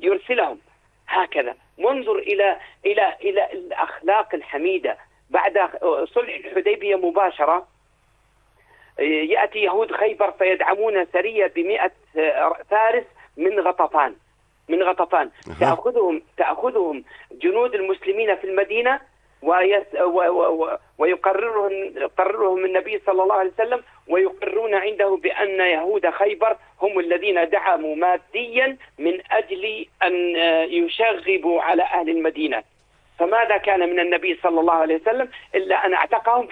يرسلهم هكذا. وانظر إلى الأخلاق الحميدة. بعد صلح الحديبية مباشرة يأتي يهود خيبر فيدعمون سرية ب100 فارس من غطفان تأخذهم جنود المسلمين في المدينة ويقررهم النبي صلى الله عليه وسلم، ويقرون عنده بأن يهود خيبر هم الذين دعموا ماديا من أجل أن يشغبوا على أهل المدينة. فماذا كان من النبي صلى الله عليه وسلم إلا أن اعتقهم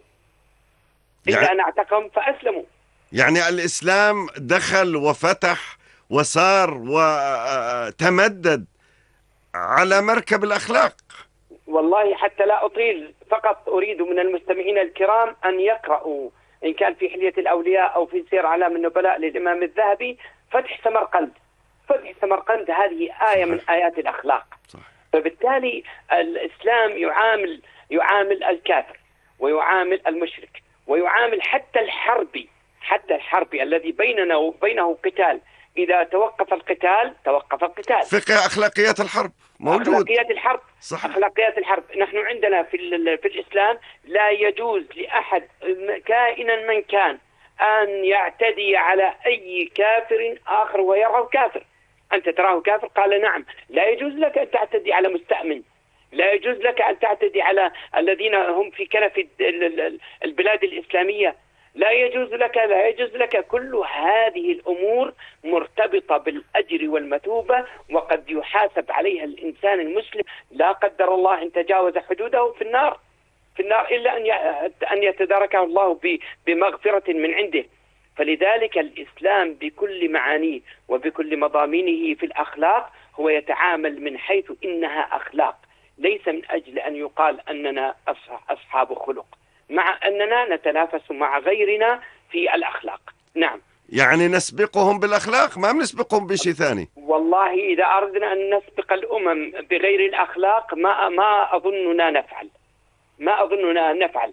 فأسلموا. يعني الإسلام دخل وفتح وصار وتمدد على مركب الأخلاق. والله حتى لا أطيل، فقط أريد من المستمعين الكرام أن يقرأوا إن كان في حلية الأولياء أو في سير أعلام النبلاء للإمام الذهبي فتح سمرقند هذه آية من آيات الأخلاق. فبالتالي الإسلام يعامل الكافر ويعامل المشرك ويعامل حتى الحربي الذي بيننا وبينه قتال. إذا توقف القتال فقه أخلاقيات الحرب موجود. أخلاقيات الحرب. نحن عندنا في الإسلام لا يجوز لأحد كائنا من كان أن يعتدي على أي كافر آخر ويراه كافر. أنت تراه كافر؟ قال نعم. لا يجوز لك أن تعتدي على مستأمن، لا يجوز لك أن تعتدي على الذين هم في كنف البلاد الإسلامية، لا يجوز لك. كل هذه الأمور مرتبطة بالأجر والمثوبة، وقد يحاسب عليها الإنسان المسلم لا قدر الله إن تجاوز حدوده في النار إلا أن يتداركه الله بمغفرة من عنده. فلذلك الإسلام بكل معانيه وبكل مضامينه في الأخلاق هو يتعامل من حيث إنها أخلاق، ليس من أجل أن يقال أننا أصحاب خلق، مع أننا نتنافس مع غيرنا في الأخلاق. نعم، يعني نسبقهم بالأخلاق، ما نسبقهم بشيء ثاني. والله إذا أردنا أن نسبق الأمم بغير الأخلاق ما أظننا نفعل.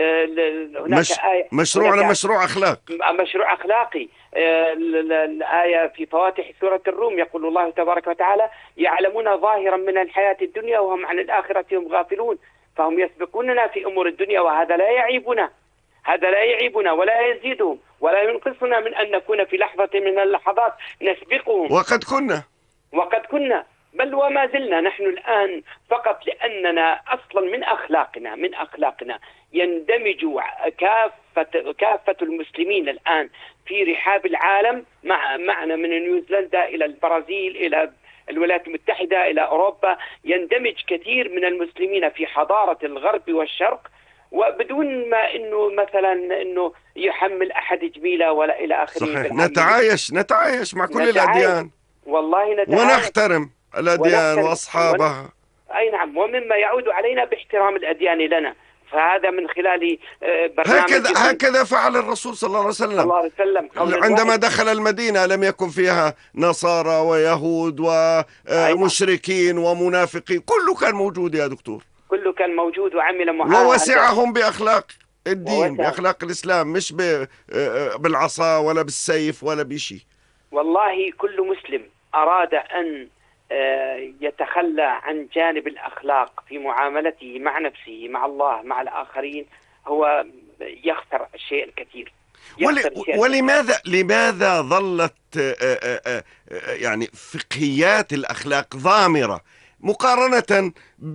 مشروعنا مشروع أخلاقي. الآية في فواتح سورة الروم يقول الله تبارك وتعالى: يعلمون ظاهرا من الحياة الدنيا وهم عن الآخرة هم غافلون. فهم يسبقوننا في أمور الدنيا، وهذا لا يعيبنا ولا يزيدهم ولا ينقصنا من أن نكون في لحظة من اللحظات نسبقهم. وقد كنا بل وما زلنا نحن الآن، فقط لأننا أصلا من أخلاقنا يندمج كافة المسلمين الآن في رحاب العالم معنا، من نيوزيلندا إلى البرازيل إلى الولايات المتحدة إلى أوروبا. يندمج كثير من المسلمين في حضارة الغرب والشرق، وبدون ما إنه يحمل أحد جميلة ولا إلى آخره. صحيح. نتعايش مع كل الأديان، والله ونحترم الأديان وأصحابها. أي نعم، ومما يعود علينا باحترام الأديان لنا. فهذا من خلال برنامج هكذا فعل الرسول صلى الله عليه وسلم. عندما دخل المدينة لم يكن فيها نصارى ويهود ومشركين ومنافقين، كله كان موجود يا دكتور، كله كان موجود وعمل معاه، ووسعهم بأخلاق الدين، بأخلاق الإسلام، مش بالعصا ولا بالسيف ولا بشيء. والله كل مسلم أراد أن يتخلى عن جانب الأخلاق في معاملته مع نفسه، مع الله، مع الآخرين، هو يخسر الشيء الكثير. لماذا ظلت يعني فقهيات الأخلاق ضامرة مقارنة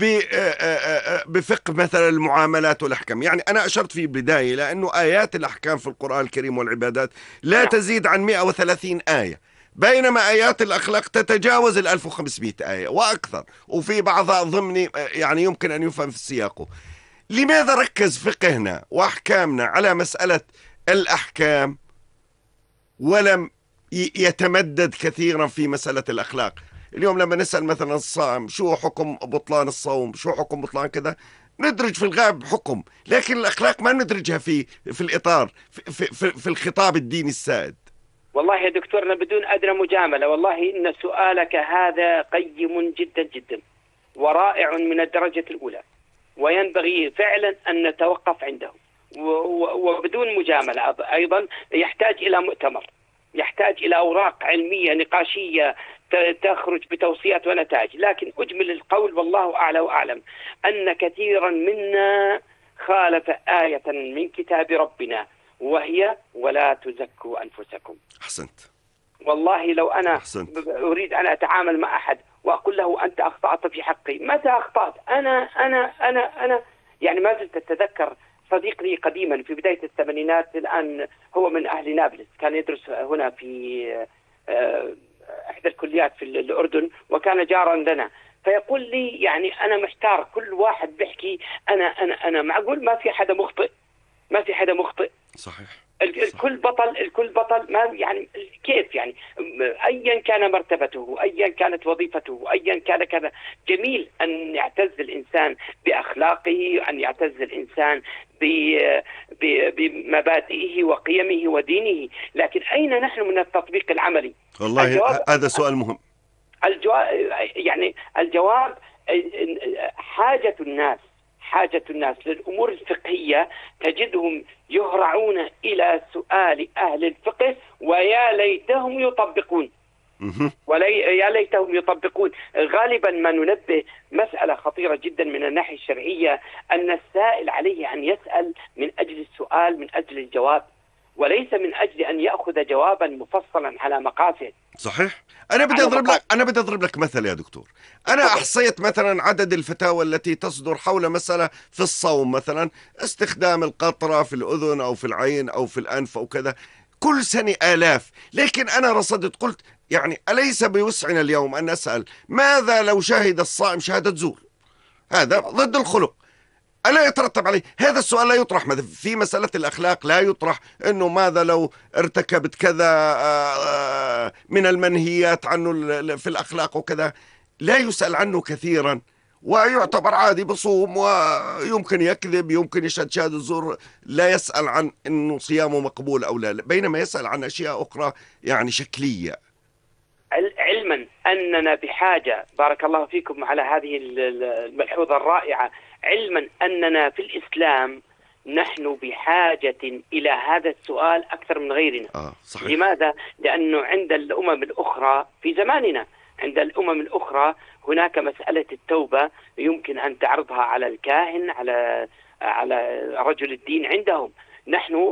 بفقه مثلا المعاملات والأحكام؟ يعني أنا أشرت في البداية لأنه آيات الأحكام في القرآن الكريم والعبادات لا تزيد عن 130 آية، بينما آيات الأخلاق تتجاوز 1500 آية وأكثر، وفي بعضها ضمني يعني يمكن أن يفهم في سياقه. لماذا ركز فقهنا وأحكامنا على مسألة الأحكام ولم يتمدد كثيرا في مسألة الأخلاق؟ اليوم لما نسأل مثلا الصائم شو حكم بطلان الصوم، شو حكم بطلان كذا، ندرج في الغالب حكم، لكن الأخلاق ما ندرجها في الإطار في الخطاب الديني السائد. والله يا دكتورنا بدون أدنى مجاملة، والله إن سؤالك هذا قيم جدا جدا ورائع من الدرجة الأولى، وينبغي فعلا أن نتوقف عنده، وبدون مجاملة أيضا يحتاج إلى يحتاج إلى أوراق علمية نقاشية تخرج بتوصيات ونتائج. لكن أجمل القول والله أعلى وأعلم أن كثيرا منا خالف آية من كتاب ربنا، وهي ولا تزكوا أنفسكم. أحسنت. والله لو أنا أحسنت. أريد أن أتعامل مع أحد وأقول له أنت أخطأت في حقي، متى أخطأت؟ أنا يعني ما زلت أتذكر صديق لي قديما في بداية الثمانينات، الآن هو من أهل نابلس، كان يدرس هنا في إحدى الكليات في الأردن، وكان جارا لنا. فيقول لي يعني أنا محتار، كل واحد بيحكي أنا معقول ما في حدا مخطئ؟ ما في حدا مخطئ. صحيح. الكل بطل ما يعني كيف يعني؟ ايا كان مرتبته، ايا كانت وظيفته، ايا كان كذا. جميل ان يعتز الانسان باخلاقه، ان يعتز الانسان بمبادئه وقيمه ودينه، لكن اين نحن من التطبيق العملي؟ والله هذا سؤال مهم. الجواب حاجة الناس للأمور الفقهية تجدهم يهرعون إلى سؤال أهل الفقه، ويا ليتهم يطبقون. يا ليتهم يطبقون. غالبا ما ننبه مسألة خطيرة جدا من الناحية الشرعية، أن السائل عليه أن يسأل من أجل السؤال، من أجل الجواب، وليس من أجل أن يأخذ جوابا مفصلا على مقاسه. صحيح. أنا بدي أضرب لك مثل يا دكتور. أنا أحصيت مثلا عدد الفتاوى التي تصدر حول مسألة في الصوم، مثلا استخدام القطرة في الأذن أو في العين أو في الأنف أو كذا، كل سنة آلاف. لكن أنا رصدت قلت يعني أليس بوسعنا اليوم أن نسأل ماذا لو شهد الصائم شهادة زور؟ هذا ضد الخلق، ألا يترتب عليه؟ هذا السؤال لا يطرح. مثلا في مسألة الأخلاق لا يطرح أنه ماذا لو ارتكبت كذا من المنهيات عنه في الأخلاق وكذا، لا يسأل عنه كثيرا، ويعتبر عادي بصوم ويمكن يكذب، يمكن يشهد شهادة زور، لا يسأل عن أنه صيامه مقبول أو لا، بينما يسأل عن أشياء أخرى يعني شكلية. علما أننا بحاجة، بارك الله فيكم على هذه الملحوظة الرائعة، علما أننا في الإسلام نحن بحاجة إلى هذا السؤال أكثر من غيرنا. صحيح. لماذا؟ لأنه عند الأمم الأخرى في زماننا، عند الأمم الأخرى هناك مسألة التوبة يمكن أن تعرضها على الكاهن، على رجل الدين عندهم. نحن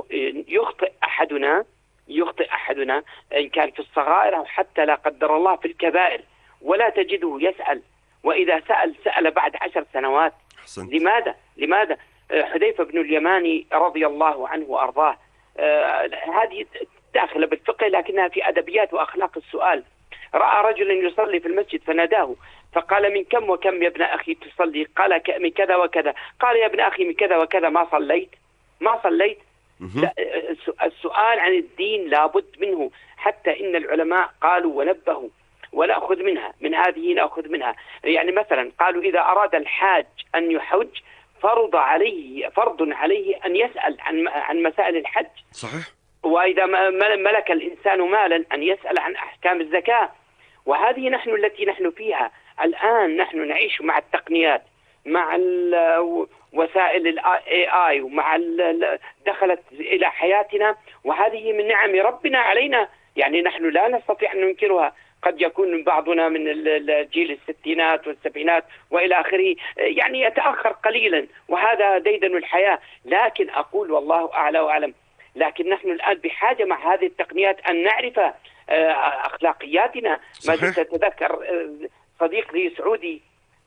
يخطئ أحدنا إن كان في الصغائر أو حتى لا قدر الله في الكبائر، ولا تجده يسأل، وإذا سأل بعد 10 سنوات. حسن. لماذا؟ حذيفة بن اليماني رضي الله عنه وأرضاه، هذه داخلة بالفقه لكنها في أدبيات وأخلاق السؤال. رأى رجلا يصلي في المسجد فناداه فقال من كم وكم يا ابن أخي تصلي؟ قال من كذا وكذا. قال يا ابن أخي من كذا وكذا ما صليت. السؤال عن الدين لابد منه، حتى إن العلماء قالوا ونبهوا، ونأخذ منها، من هذه نأخذ منها. يعني مثلا قالوا إذا أراد الحاج أن يحج فرض عليه أن يسأل عن مسائل الحج. صحيح. وإذا ملك الإنسان مالا أن يسأل عن أحكام الزكاة. وهذه التي نحن فيها الآن. نحن نعيش مع التقنيات، مع وسائل AI، ومع دخلت إلى حياتنا، وهذه من نعم ربنا علينا، يعني نحن لا نستطيع أن ننكرها. قد يكون بعضنا من الجيل الستينات والسبعينات وإلى آخره، يعني يتأخر قليلا، وهذا ديدن الحياة. لكن أقول والله أعلى وأعلم، لكن نحن الآن بحاجة مع هذه التقنيات أن نعرف أخلاقياتنا. ما زلت أتذكر صديق لي سعودي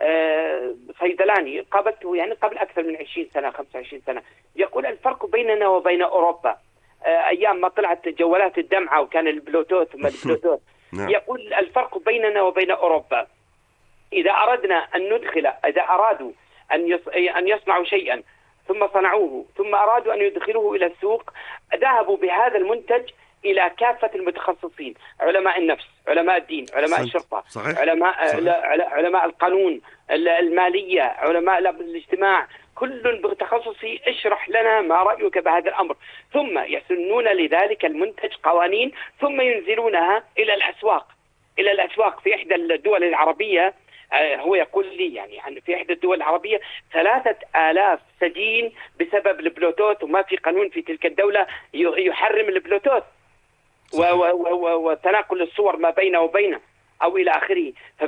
صيدلاني قابلته يعني قبل أكثر من 20 سنة 25 سنة، يقول الفرق بيننا وبين أوروبا أيام ما طلعت جوالات الدمعة وكان البلوتوث يقول الفرق بيننا وبين أوروبا إذا أرادوا أن يصنعوا شيئا ثم صنعوه ثم أرادوا أن يدخلوه إلى السوق، ذهبوا بهذا المنتج إلى كافة المتخصصين، علماء النفس، علماء الدين، علماء الشرطة، علماء القانون، المالية، علماء الاجتماع، كل بتخصصي اشرح لنا ما رأيك بهذا الأمر، ثم يسنون لذلك المنتج قوانين ثم ينزلونها إلى الأسواق في إحدى الدول العربية. هو يقول لي يعني في إحدى الدول العربية 3000 سجين بسبب البلوتوث، وما في قانون في تلك الدولة يحرم البلوتوث. صحيح. وتناقل الصور ما بينه وبينه أو إلى آخره.